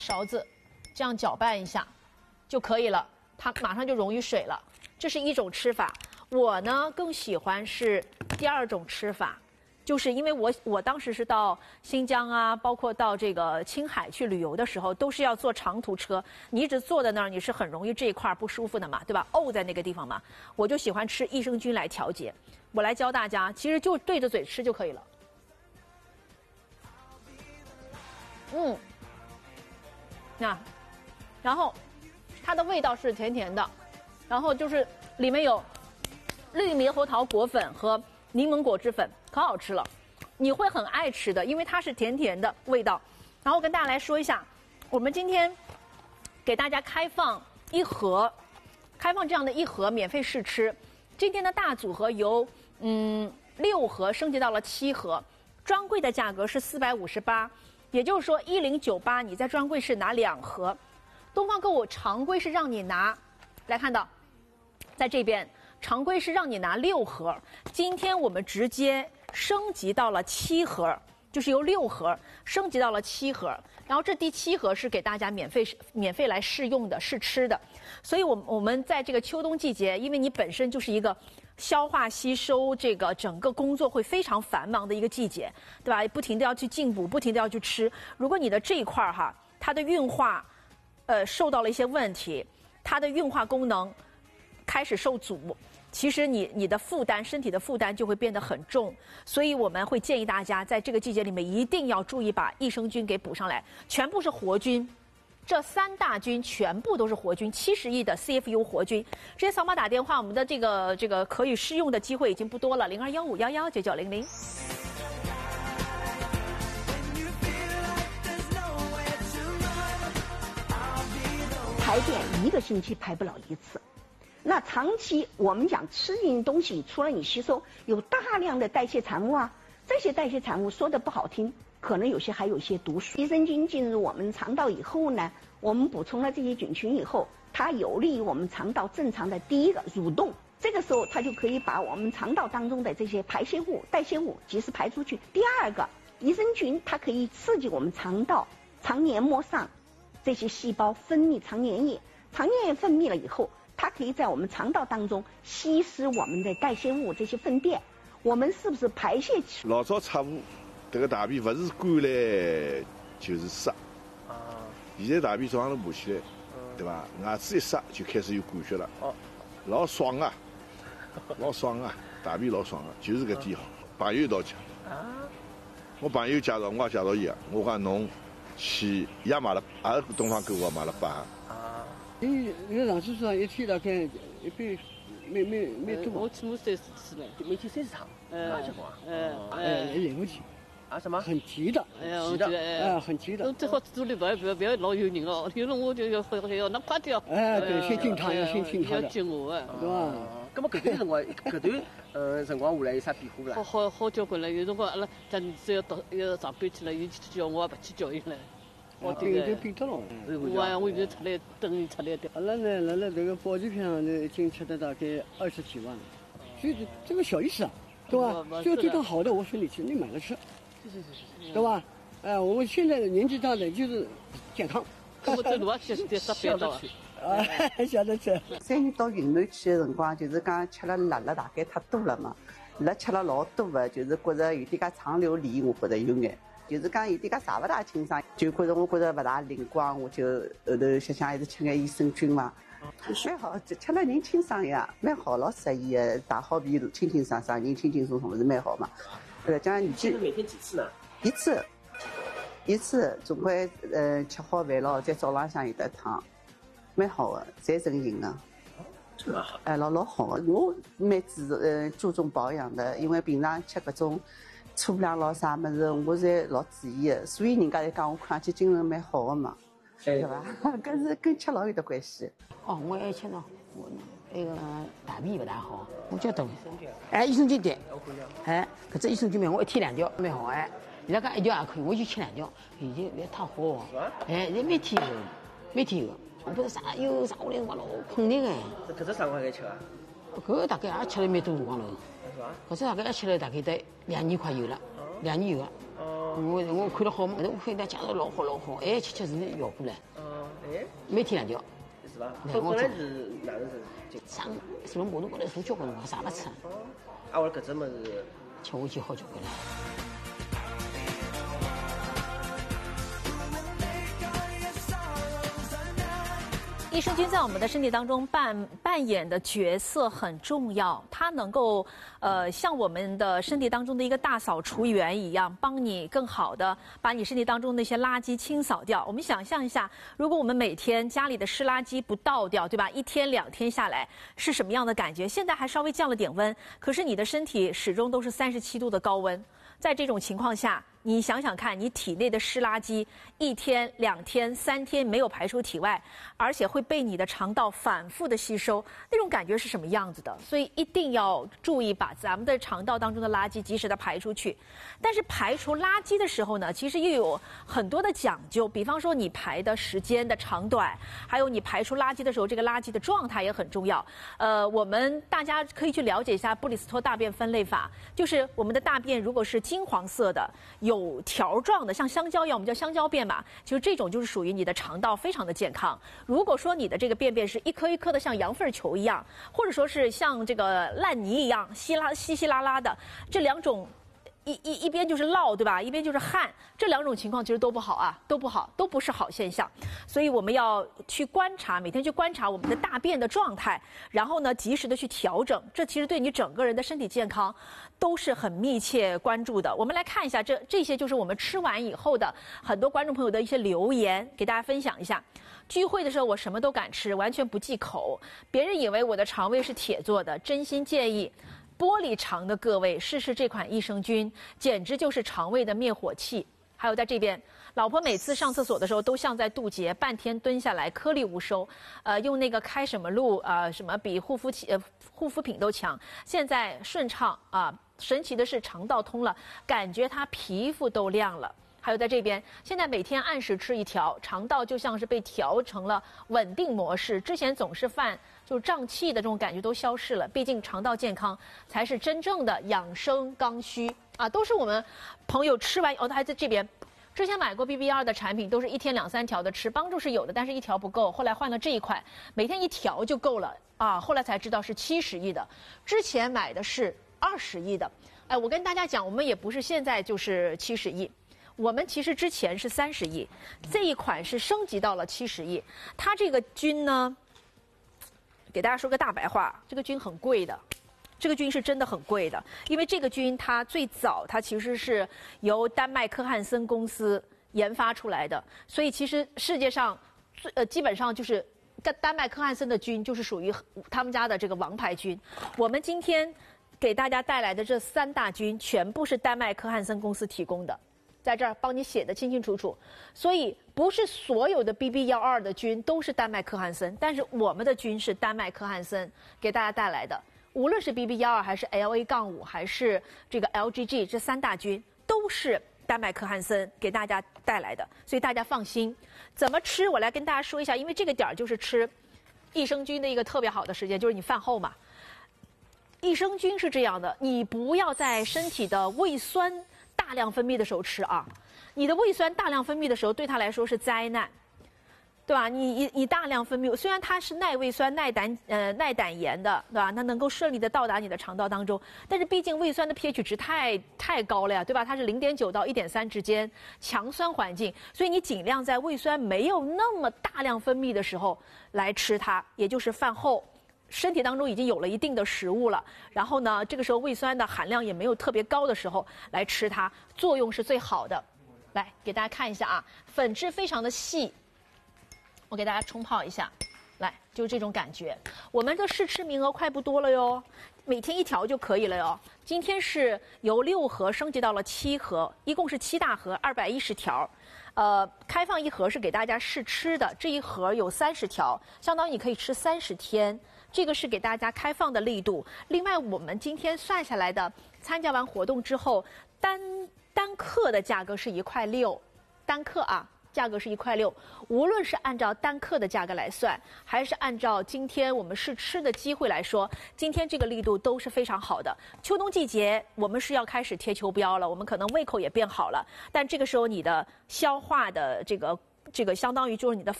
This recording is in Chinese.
勺子这样搅拌一下就可以了，它马上就溶于水了。这是一种吃法。我呢更喜欢是第二种吃法，就是因为我当时是到新疆啊，包括到这个青海去旅游的时候，都是要坐长途车，你一直坐在那儿，你是很容易这一块不舒服的嘛，对吧？沤在那个地方嘛，我就喜欢吃益生菌来调节。我来教大家，其实就对着嘴吃就可以了。那，然后它的味道是甜甜的，然后就是里面有绿猕猴桃果粉和柠檬果汁粉，可好吃了，你会很爱吃的，因为它是甜甜的味道。然后跟大家来说一下，我们今天给大家开放这样的一盒免费试吃。今天的大组合由6盒升级到了7盒，专柜的价格是458，也就是说1098，你在专柜是拿2盒。东方购物常规是让你拿，来看到，在这边常规是让你拿6盒，今天我们直接升级到了7盒，就是由6盒升级到了7盒，然后这第7盒是给大家免费来试用的，试吃的。所以我们在这个秋冬季节，因为你本身就是一个消化吸收这个整个工作会非常繁忙的一个季节，对吧？不停地要去进补，不停地要去吃。如果你的这一块哈，它的运化受到了一些问题，它的运化功能开始受阻，其实你的负担，身体的负担就会变得很重。所以我们会建议大家在这个季节里面一定要注意把益生菌给补上来，全部是活菌。这3大菌全部都是活菌，70亿的 CFU 活菌。直接扫码打电话，我们的这个可以试用的机会已经不多了，0215119900。 排便1个星期排不了1次，那长期我们讲吃进东西，除了你吸收，有大量的代谢产物啊，这些代谢产物说的不好听，可能有些还有一些毒素。益生菌进入我们肠道以后呢，我们补充了这些菌群以后，它有利于我们肠道正常的第一个蠕动，这个时候它就可以把我们肠道当中的这些排泄物、代谢物及时排出去。第二个，益生菌它可以刺激我们肠道肠黏膜上这些细胞分泌肠粘液，肠粘液分泌了以后，它可以在我们肠道当中吸湿我们的代谢物这些粪便，我们是不是排泄起？ 老早测过，这个大便不是干来就是湿，现在大便早上头爬起来，对吧？牙齿一塞就开始有感觉了，老爽啊，老爽啊，大便老爽啊，就是搿点好。朋友一道讲，我朋友介绍，我也介绍伊个，我讲侬去，伊也买了，也是东方购物买了8盒。 你上次说一天大概一杯，没多。 我起码3、4次了，每天30趟，那结果来不及。 啊什么？ 很急的，很急的。 最好做的不要老有人哦，有人我就要拿快点。 对，先进汤，先进汤要进我对吧？ 那么搿段辰光，辰光下来有啥变化啦？好交关了，有辰光阿拉咱只要上班去了，伊去叫我也不去叫伊了。 我变得了。 我就出来等伊出来的。 阿拉呢，辣这个保健品上呢，进吃的大概20几万，所以这个小意思啊，对吧？就对它好的，我说你去，你买了吃。是，对吧？我们现在的年纪大的就是健康。 我走路也晓得去。 晓得吃。 3年到云南去的辰光，就是讲吃了辣了大概太多了嘛，辣吃了老多的，就是觉着有点介肠流里，我觉着有眼，就是讲有点介查不大清爽，就我觉着不大灵光，我就后头想还是吃眼益生菌嘛。蛮好，吃了人清爽呀，蛮好，老适宜的，大好便清清爽爽，人轻轻松松是蛮好嘛。这样你现在每天几次呢 ？1次，总归吃好饭了，再早浪向有得汤，蛮好的，侪成型的。 这么好？ 老好的，我蛮注重保养的，因为平常吃搿种粗粮咯啥么子，我侪老注意的，所以人家才讲我抗击精神蛮好的嘛，对吧？搿是跟吃老有得关系。 我爱吃呢，我那个大便不大好，我叫懂。益生菌对，搿只益生菌我1天2条，蛮好哎。人家讲1条也可以，我就吃2条，已经别太好哦。人每天有，我不知啥有啥我来我老困难哎。 搿只啥辰光该吃啊？ 搿大概也吃了蛮多辰光了。 是吧？ 搿只大概也吃了大概得2年快有了，2年有了。 我看了好嘛，我看人家讲的老好，哎，吃是效果嘞。每天2条。 是吧？本来是哪能是？ 上什么马路高头坐交关辰光，啥不吃？ 我搿只么是吃下去好交关了。 益生菌在我们的身体当中扮演的角色很重要，它能够像我们的身体当中的一个大扫除员一样，帮你更好的把你身体当中那些垃圾清扫掉。我们想象一下，如果我们每天家里的湿垃圾不倒掉，对吧？1天2天下来是什么样的感觉？现在还稍微降了点温，可是你的身体始终都是37度的高温。在这种情况下，你想想看，你体内的湿垃圾1天、2天、3天没有排出体外，而且会被你的肠道反复的吸收，那种感觉是什么样子的？所以一定要注意把咱们的肠道当中的垃圾及时的排出去。但是排除垃圾的时候呢，其实又有很多的讲究，比方说你排的时间的长短，还有你排出垃圾的时候，这个垃圾的状态也很重要。我们大家可以去了解一下布里斯托大便分类法，就是我们的大便如果是金黄色的，有条状的，像香蕉一样，我们叫香蕉便嘛。其实这种就是属于你的肠道非常的健康。如果说你的这个便便是一颗一颗的，像羊粪球一样，或者说是像这个烂泥一样稀稀拉拉的，这2种。一边就是涝，对吧？一边就是汗，这2种情况其实都不好啊，都不好，都不是好现象。所以我们要去观察，每天去观察我们的大便的状态，然后呢，及时的去调整。这其实对你整个人的身体健康都是很密切关注的。我们来看一下这些就是我们吃完以后的很多观众朋友的一些留言，给大家分享一下。聚会的时候我什么都敢吃，完全不忌口，别人以为我的肠胃是铁做的，真心建议。玻璃肠的各位试试这款益生菌，简直就是肠胃的灭火器。还有在这边，老婆每次上厕所的时候都像在渡劫，半天蹲下来颗粒无收，用那个开什么露什么比护肤品都强。现在顺畅啊，神奇的是肠道通了，感觉她皮肤都亮了。还有在这边，现在每天按时吃1条，肠道就像是被调成了稳定模式，之前总是犯就是胀气的这种感觉都消失了。毕竟肠道健康才是真正的养生刚需啊！都是我们朋友吃完他还在这边。之前买过 BBR 的产品，都是1天2、3条的吃，帮助是有的，但是1条不够。后来换了这一款，每天1条就够了啊！后来才知道是70亿的，之前买的是20亿的。哎，我跟大家讲，我们也不是现在就是70亿。我们其实之前是30亿，这一款是升级到了70亿。它这个菌呢，给大家说个大白话，这个菌很贵的，这个菌是真的很贵的，因为这个菌它最早它其实是由丹麦科汉森公司研发出来的，所以其实世界上基本上就是丹麦科汉森的菌就是属于他们家的这个王牌菌。我们今天给大家带来的这3大菌全部是丹麦科汉森公司提供的。在这儿帮你写的清清楚楚，所以不是所有的 BB12的菌都是丹麦科汉森，但是我们的菌是丹麦科汉森给大家带来的。无论是 BB12还是 LA-5还是这个 LGG 这3大菌都是丹麦科汉森给大家带来的，所以大家放心。怎么吃？我来跟大家说一下，因为这个点儿就是吃益生菌的一个特别好的时间，就是你饭后嘛。益生菌是这样的，你不要在身体的胃酸大量分泌的时候吃啊，你的胃酸大量分泌的时候对它来说是灾难，对吧？你大量分泌，虽然它是耐胃酸、耐胆盐的，对吧？它能够顺利的到达你的肠道当中，但是毕竟胃酸的 pH 值太高了呀，对吧？它是0.9到1.3之间，强酸环境，所以你尽量在胃酸没有那么大量分泌的时候来吃它，也就是饭后。身体当中已经有了一定的食物了，然后呢，这个时候胃酸的含量也没有特别高的时候来吃它，作用是最好的。来给大家看一下啊，粉质非常的细，我给大家冲泡一下，来就是这种感觉。我们的试吃名额快不多了哟，每天1条就可以了哟。今天是由6盒升级到了7盒，一共是7大盒，210条。开放1盒是给大家试吃的，这一盒有30条，相当于你可以吃30天。这个是给大家开放的力度。另外，我们今天算下来的，参加完活动之后，单克的价格是1.6块，单克啊价格是1.6块，无论是按照单克的价格来算，还是按照今天我们试吃的机会来说，今天这个力度都是非常好的。秋冬季节我们是要开始贴秋膘了，我们可能胃口也变好了，但这个时候你的消化的这个相当于就是你的